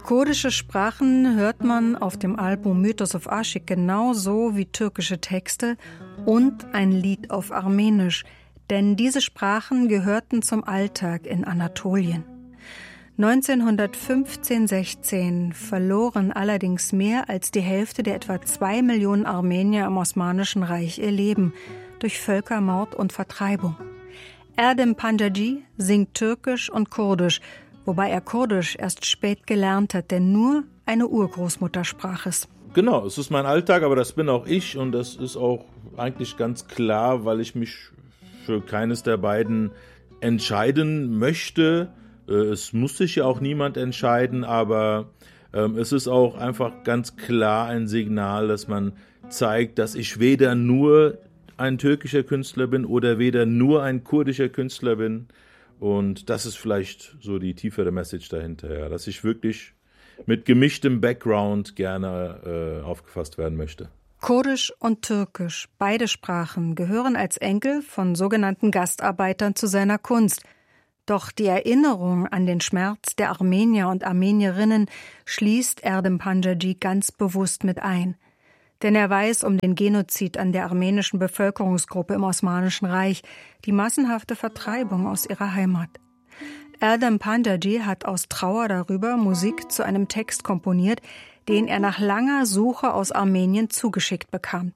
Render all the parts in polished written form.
Kurdische Sprachen hört man auf dem Album Mythos of Aşık genauso wie türkische Texte und ein Lied auf Armenisch, denn diese Sprachen gehörten zum Alltag in Anatolien. 1915/16 verloren allerdings mehr als die Hälfte der etwa 2 Millionen Armenier im Osmanischen Reich ihr Leben durch Völkermord und Vertreibung. Erdem Pancaci singt Türkisch und Kurdisch, wobei er Kurdisch erst spät gelernt hat, denn nur eine Urgroßmuttersprache ist. Genau, es ist mein Alltag, aber das bin auch ich und das ist auch eigentlich ganz klar, weil ich mich für keines der beiden entscheiden möchte. Es muss sich ja auch niemand entscheiden, aber es ist auch einfach ganz klar ein Signal, dass man zeigt, dass ich weder nur ein türkischer Künstler bin oder weder nur ein kurdischer Künstler bin. Und das ist vielleicht so die tiefere Message dahinter, ja, dass ich wirklich mit gemischtem Background gerne aufgefasst werden möchte. Kurdisch und Türkisch, beide Sprachen, gehören als Enkel von sogenannten Gastarbeitern zu seiner Kunst. Doch die Erinnerung an den Schmerz der Armenier und Armenierinnen schließt Erdem Pancaci ganz bewusst mit ein. Denn er weiß um den Genozid an der armenischen Bevölkerungsgruppe im Osmanischen Reich, die massenhafte Vertreibung aus ihrer Heimat. Erdem Pancaci hat aus Trauer darüber Musik zu einem Text komponiert, den er nach langer Suche aus Armenien zugeschickt bekam.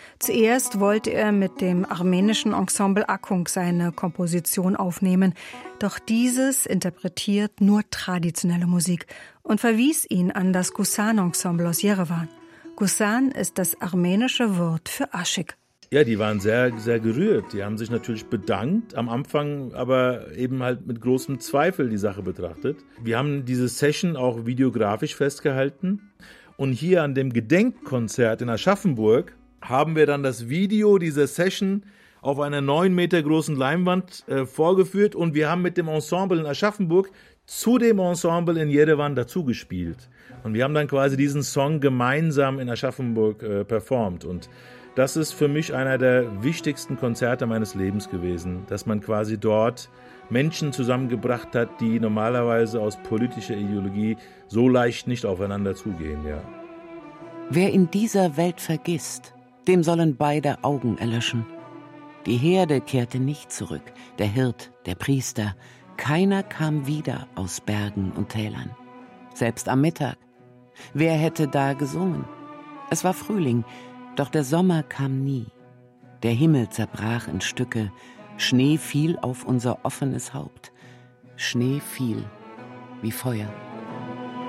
Zuerst wollte er mit dem armenischen Ensemble Akunk seine Komposition aufnehmen, doch dieses interpretiert nur traditionelle Musik und verwies ihn an das Gusan-Ensemble aus Jerewan. Gusan ist das armenische Wort für Aşık. Ja, die waren sehr, sehr gerührt. Die haben sich natürlich bedankt, am Anfang aber eben halt mit großem Zweifel die Sache betrachtet. Wir haben diese Session auch videografisch festgehalten. Und hier an dem Gedenkkonzert in Aschaffenburg haben wir dann das Video dieser Session auf einer 9 Meter großen Leinwand vorgeführt. Und wir haben mit dem Ensemble in Aschaffenburg zu dem Ensemble in Jerewan dazugespielt. Und wir haben dann quasi diesen Song gemeinsam in Aschaffenburg performt. Und das ist für mich einer der wichtigsten Konzerte meines Lebens gewesen, dass man quasi dort Menschen zusammengebracht hat, die normalerweise aus politischer Ideologie so leicht nicht aufeinander zugehen. Ja. Wer in dieser Welt vergisst, dem sollen beide Augen erlöschen. Die Herde kehrte nicht zurück, der Hirt, der Priester, keiner kam wieder aus Bergen und Tälern. Selbst am Mittag. Wer hätte da gesungen? Es war Frühling, doch der Sommer kam nie. Der Himmel zerbrach in Stücke, Schnee fiel auf unser offenes Haupt. Schnee fiel wie Feuer.